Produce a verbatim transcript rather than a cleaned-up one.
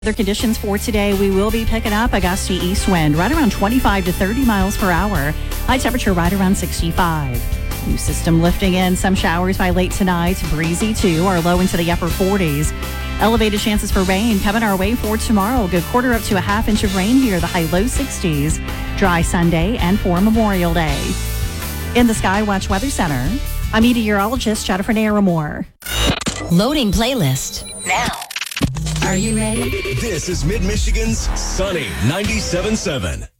Weather conditions for today, we will be picking up a gusty east wind right around twenty-five to thirty miles per hour. High temperature right around sixty-five. New system lifting in some showers by late tonight. Breezy too, our low into the upper forties. Elevated chances for rain coming our way for tomorrow. Good quarter up to a half inch of rain here. The high low sixties. Dry Sunday and for Memorial Day. In the Skywatch Weather Center, I'm meteorologist Jennifer Naramore. Loading playlist now. Are you ready? This is Mid-Michigan's Sunny ninety-seven point seven.